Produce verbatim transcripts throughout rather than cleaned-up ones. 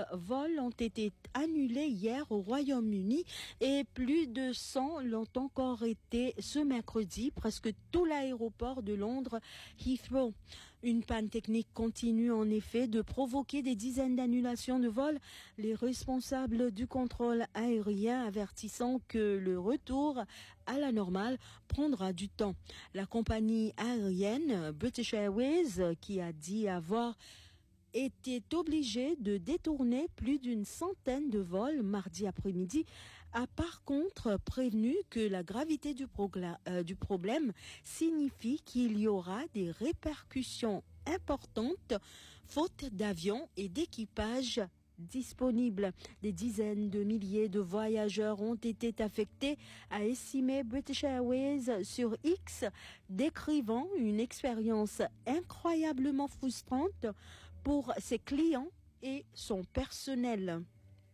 mille vols ont été annulés hier au Royaume-Uni et plus de cent l'ont encore été ce mercredi, presque tout l'aéroport de Londres Heathrow. Une panne technique continue en effet de provoquer des dizaines d'annulations de vols, les responsables du contrôle aérien avertissant que le retour à la normale prendra du temps. La compagnie aérienne British Airways, qui a dit avoir était obligée de détourner plus d'une centaine de vols mardi après-midi, a par contre prévenu que la gravité du, progr- euh, du problème signifie qu'il y aura des répercussions importantes, faute d'avions et d'équipage disponibles. Des dizaines de milliers de voyageurs ont été affectés, a estimé British Airways sur X, décrivant une expérience incroyablement frustrante pour ses clients et son personnel.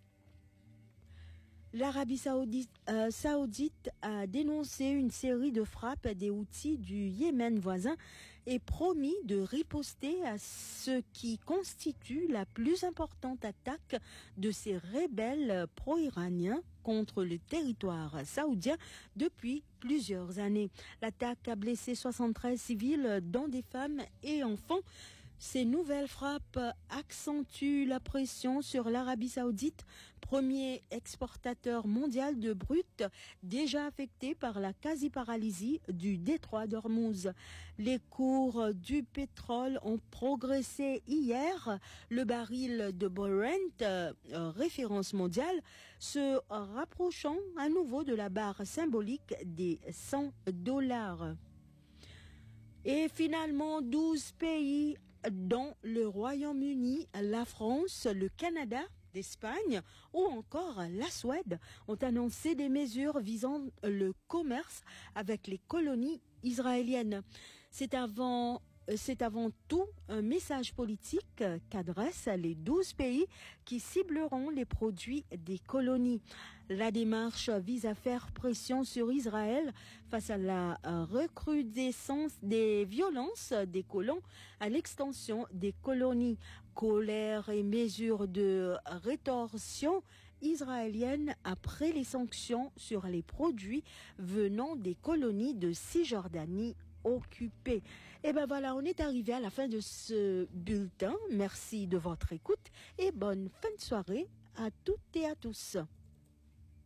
L'Arabie saoudite, euh, saoudite a dénoncé une série de frappes des Houthis du Yémen voisin et promis de riposter à ce qui constitue la plus importante attaque de ces rebelles pro-iraniens contre le territoire saoudien depuis plusieurs années. L'attaque a blessé soixante-treize civils, dont des femmes et enfants. Ces nouvelles frappes accentuent la pression sur l'Arabie saoudite, premier exportateur mondial de brut, déjà affecté par la quasi-paralysie du détroit d'Ormuz. Les cours du pétrole ont progressé hier. Le baril de Brent, euh, référence mondiale, se rapprochant à nouveau de la barre symbolique des cent dollars. Et finalement, douze pays dont le Royaume-Uni, la France, le Canada, l'Espagne ou encore la Suède ont annoncé des mesures visant le commerce avec les colonies israéliennes. C'est avant C'est avant tout un message politique qu'adressent les douze pays qui cibleront les produits des colonies. La démarche vise à faire pression sur Israël face à la recrudescence des violences des colons à l'extension des colonies. Colère et mesures de rétorsion israélienne après les sanctions sur les produits venant des colonies de Cisjordanie occupé. Et ben voilà, on est arrivé à la fin de ce bulletin. Merci de votre écoute et bonne fin de soirée à toutes et à tous.